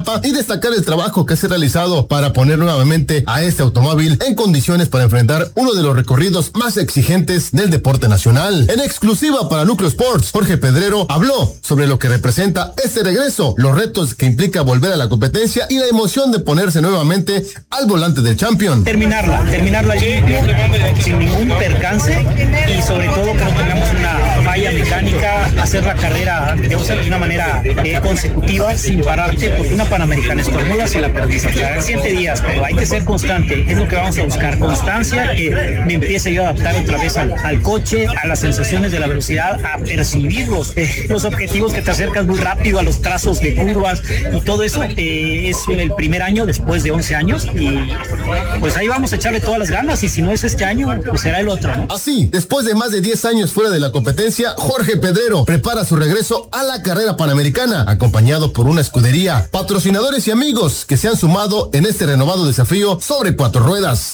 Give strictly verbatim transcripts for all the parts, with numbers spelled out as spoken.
etapa y destacar el trabajo que se ha realizado para poner nuevamente a este automóvil en condiciones para enfrentar uno de los recorridos más exigentes del deporte nacional. En exclusiva para Núcleo Sports, Jorge Pedrero habló sobre lo que representa este regreso, los retos que implica volver a la competencia y la emoción de ponerse nuevamente al volante del Champion. Terminarla, terminarla limpio, sin ningún percance y sobre todo que no tengamos una falla mecánica, hacer la carrera digamos, de una manera eh, consecutiva sin pararte, porque una Panamericana estornuda si la perdiste. O sea, en siete días, pero hay que ser constante, es lo que vamos a buscar, constancia, que me empiece yo a adaptar otra vez al, al coche, a las sensaciones de la velocidad, a percibir los, eh, los objetivos, que te acercas muy rápido a los trazos de curvas y todo eso. Eh, es el primer año después de once años y pues ahí vamos a echarle todas las ganas y si no es este año, pues será el otro, ¿no? Así, después de más de diez años fuera de la competencia, Jorge Pedrero prepara su regreso a la carrera panamericana, acompañado por una escudería, patrocinadores y amigos que se han sumado en este renovado desafío sobre cuatro ruedas.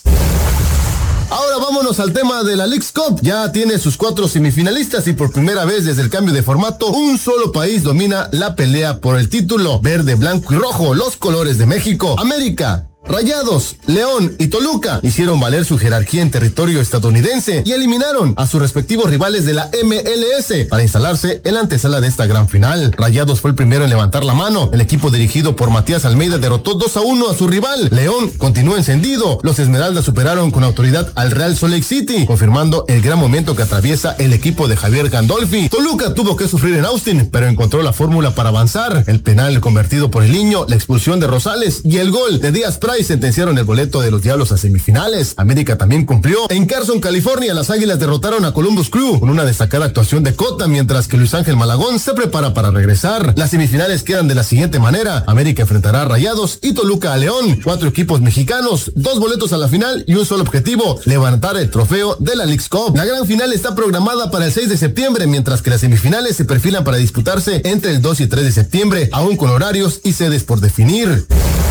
Ahora vámonos al tema de la Leagues Cup. Ya tiene sus cuatro semifinalistas y por primera vez desde el cambio de formato, un solo país domina la pelea por el título. Verde, blanco y rojo, los colores de México. América, Rayados, León y Toluca hicieron valer su jerarquía en territorio estadounidense y eliminaron a sus respectivos rivales de la M L S para instalarse en la antesala de esta gran final. Rayados fue el primero en levantar la mano. El equipo dirigido por Matías Almeida derrotó dos a uno a su rival. León continuó encendido. Los Esmeraldas superaron con autoridad al Real Salt Lake City, confirmando el gran momento que atraviesa el equipo de Javier Gandolfi. Toluca tuvo que sufrir en Austin, pero encontró la fórmula para avanzar. El penal convertido por el Niño, la expulsión de Rosales y el gol de Díaz Prat sentenciaron el boleto de los Diablos a semifinales. América también cumplió. En Carson, California, las Águilas derrotaron a Columbus Crew con una destacada actuación de Cota, mientras que Luis Ángel Malagón se prepara para regresar. Las semifinales quedan de la siguiente manera: América enfrentará a Rayados y Toluca a León. Cuatro equipos mexicanos, dos boletos a la final y un solo objetivo: levantar el trofeo de la Leagues Cup. La gran final está programada para el seis de septiembre, mientras que las semifinales se perfilan para disputarse entre el dos y tres de septiembre, aún con horarios y sedes por definir.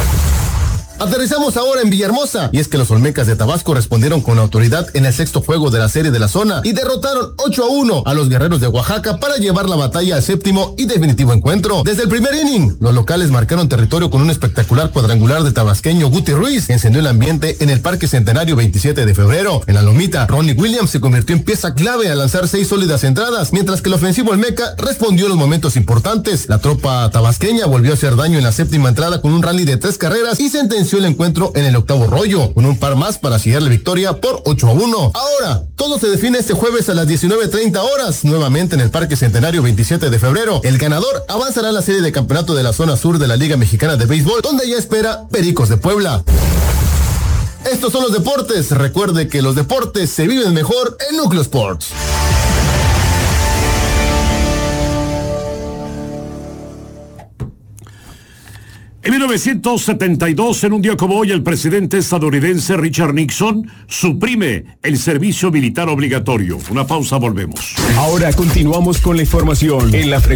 Aterrizamos ahora en Villahermosa, y es que los Olmecas de Tabasco respondieron con autoridad en el sexto juego de la serie de la zona y derrotaron ocho a uno a los Guerreros de Oaxaca para llevar la batalla al séptimo y definitivo encuentro. Desde el primer inning, los locales marcaron territorio con un espectacular cuadrangular de tabasqueño Guti Ruiz, que encendió el ambiente en el Parque Centenario veintisiete de febrero. En la lomita, Ronnie Williams se convirtió en pieza clave al lanzar seis sólidas entradas, mientras que el ofensivo Olmeca respondió en los momentos importantes. La tropa tabasqueña volvió a hacer daño en la séptima entrada con un rally de tres carreras y sentenció el encuentro en el octavo rollo, con un par más para sellar la victoria por ocho a uno. Ahora, todo se define este jueves a las diecinueve treinta horas, nuevamente en el Parque Centenario veintisiete de febrero. El ganador avanzará a la serie de campeonato de la zona sur de la Liga Mexicana de Béisbol, donde ya espera Pericos de Puebla. Estos son los deportes. Recuerde que los deportes se viven mejor en Núcleo Sports. En mil novecientos setenta y dos, en un día como hoy, el presidente estadounidense Richard Nixon suprime el servicio militar obligatorio. Una pausa, volvemos. Ahora continuamos con la información en la frecuencia.